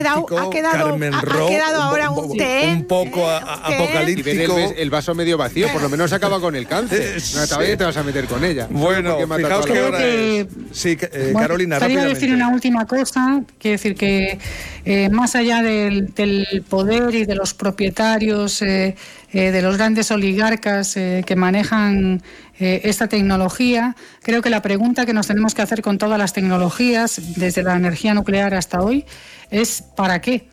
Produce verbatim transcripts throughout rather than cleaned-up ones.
ha quedado, Carmen ha, Ro, ha quedado ahora un, un té. Un poco a, a, apocalíptico. Y ver el, el vaso medio vacío, por lo menos acaba con el cáncer. No, todavía te vas a meter con ella. Bueno, fijaos que ahora es... Sí, eh, bueno, Carolina, quería rápidamente. decir una última cosa, quiero decir que eh, más allá del, del poder y de los propietarios, eh, eh, de los grandes oligarcas eh, que manejan eh, esta tecnología, creo que la pregunta que nos tenemos que hacer con todas las tecnologías, desde la energía nuclear hasta hoy, es ¿para qué?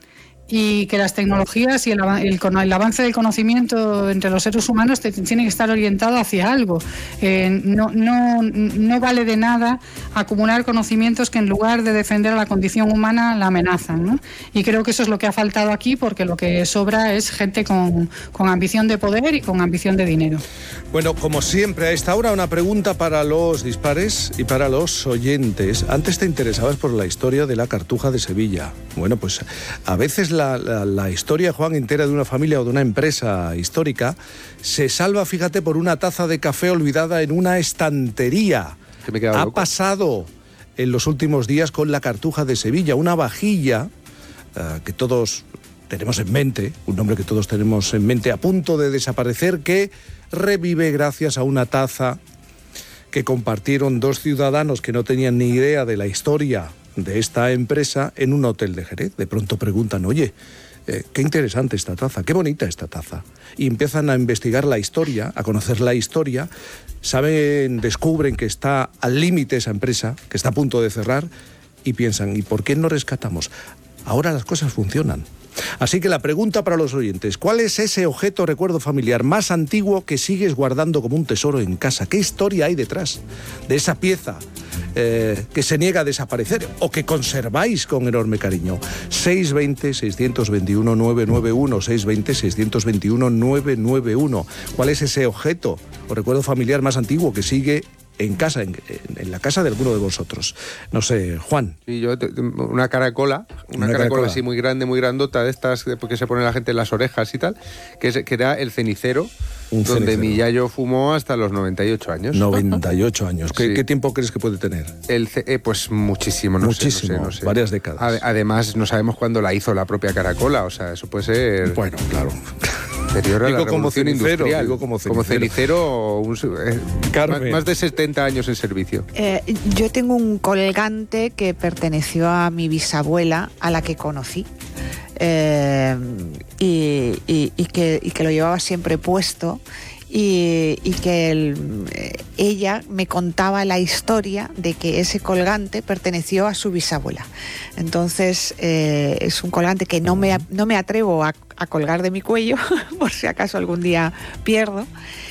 Y que las tecnologías y el, el, el avance del conocimiento entre los seres humanos te, tiene que estar orientado hacia algo. Eh, no, no, no vale de nada acumular conocimientos que en lugar de defender a la condición humana la amenazan, ¿no? Y creo que eso es lo que ha faltado aquí, porque lo que sobra es gente con, con ambición de poder y con ambición de dinero. Bueno, como siempre, a esta hora una pregunta para los dispares y para los oyentes. Antes te interesabas por la historia de la Cartuja de Sevilla. Bueno, pues a veces la La, la, la historia, Juan, entera de una familia o de una empresa histórica se salva, fíjate, por una taza de café olvidada en una estantería. Me he ha loco. pasado en los últimos días con la Cartuja de Sevilla, una vajilla uh, que todos tenemos en mente, un nombre que todos tenemos en mente, a punto de desaparecer, que revive gracias a una taza que compartieron dos ciudadanos que no tenían ni idea de la historia de esta empresa en un hotel de Jerez. De pronto preguntan, oye, eh, qué interesante esta taza, qué bonita esta taza. Y empiezan a investigar la historia, a conocer la historia, saben, descubren que está al límite esa empresa, que está a punto de cerrar, y piensan, ¿y por qué no rescatamos? Ahora las cosas funcionan. Así que la pregunta para los oyentes, ¿cuál es ese objeto recuerdo familiar más antiguo que sigues guardando como un tesoro en casa? ¿Qué historia hay detrás de esa pieza eh, que se niega a desaparecer o que conserváis con enorme cariño? seis dos cero, seis dos uno, nueve nueve uno, seis dos cero, seis dos uno, nueve nueve uno. ¿Cuál es ese objeto o recuerdo familiar más antiguo que sigue en casa, en, en la casa de alguno de vosotros? No sé, Juan. Sí, yo, una caracola, una, una caracola, caracola así muy grande, muy grandota, de estas que se pone la gente en las orejas y tal, que, es, que era el cenicero, Un donde cenicero. mi yayo fumó hasta los noventa y ocho años. noventa y ocho años. ¿Qué, Sí. ¿Qué tiempo crees que puede tener? El, eh, pues muchísimo, no Muchísimo, sé, no sé, no sé. varias décadas. Ade- además, no sabemos cuándo la hizo la propia caracola, o sea, eso puede ser... Bueno, claro. Anterior a Digo la como revolución cenicero, industrial. digo como cenicero. Como cenicero, un, eh, Carmen. más, más de setenta años en servicio. Eh, yo tengo un colgante que perteneció a mi bisabuela, a la que conocí, eh, y, y, y, que, y que lo llevaba siempre puesto. Y, y que el, eh, ella me contaba la historia de que ese colgante perteneció a su bisabuela. Entonces eh, es un colgante que no me, no me atrevo a, a colgar de mi cuello por si acaso algún día pierdo,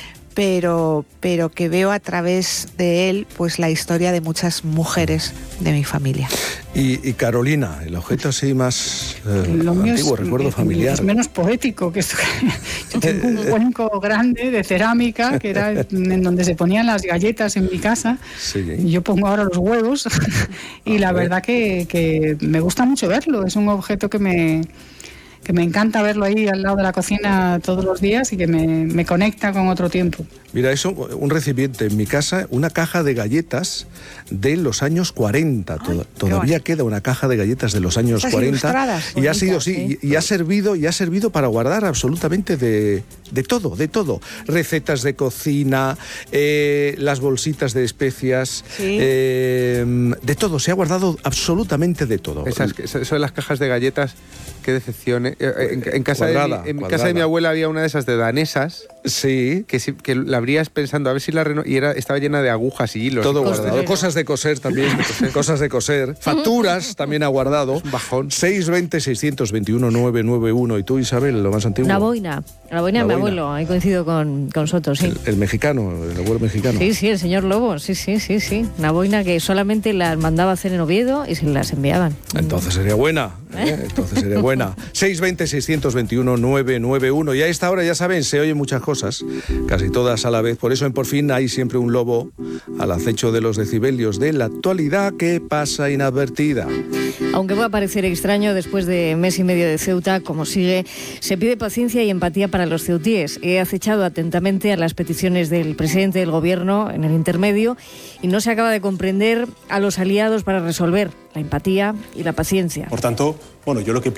pero, pero que veo a través de él pues la historia de muchas mujeres de mi familia. Y, y Carolina, el objeto así más eh, Lo mío antiguo, es, recuerdo es familiar. menos poético que esto. Yo tengo un cuenco grande de cerámica que era en donde se ponían las galletas en mi casa. Sí. Y yo pongo ahora los huevos y A la ver. verdad que, que me gusta mucho verlo. Es un objeto que me que me encanta verlo ahí al lado de la cocina todos los días y que me, me conecta con otro tiempo. Mira, eso, un recipiente en mi casa, una caja de galletas de los años cuarenta. Ay, Toda- qué todavía bonito. queda una caja de galletas de los años Esas cuarenta. ilustradas, Y ha sido, bonitas, sí, ¿eh? y, y ha servido, y ha servido para guardar absolutamente de, de todo, de todo. Recetas de cocina, eh, las bolsitas de especias, Sí. eh, de todo. Se ha guardado absolutamente de todo. Esas, eso de las cajas de galletas, qué decepción. ¿eh? En, en casa, Cuadrada, de mi, en cuadrada. casa de mi abuela había una de esas de danesas, Sí. que, si- que la abrías pensando a ver si la reno... y era, estaba llena de agujas y hilos. Todo y guardado. cosas. Cosas de coser también. Cosas de coser. Facturas también ha guardado. Un bajón. seis dos cero, seis dos uno, nueve nueve uno. ¿Y tú, Isabel, lo más antiguo? Una boina. La boina La de mi boina. abuelo. Ahí coincido con, con nosotros, sí. El, el mexicano, el abuelo mexicano. Sí, sí, el señor Lobo. Sí, sí, sí, sí. Una boina que solamente las mandaba hacer en Oviedo y se las enviaban. Entonces sería buena. ¿eh? Entonces sería buena. buena. seiscientos veinte, seiscientos veintiuno, novecientos noventa y uno. Y a esta hora, ya saben, se oyen muchas cosas, casi todas a la vez. Por eso en Por Fin hay siempre un lobo al acecho de los decibelios de la actualidad que pasa inadvertida. Aunque pueda parecer extraño, después de mes y medio de Ceuta, como sigue, se pide paciencia y empatía para los ceutíes. He acechado atentamente a las peticiones del presidente del Gobierno en el intermedio y no se acaba de comprender a los aliados para resolver la empatía y la paciencia. Por tanto, bueno, yo lo que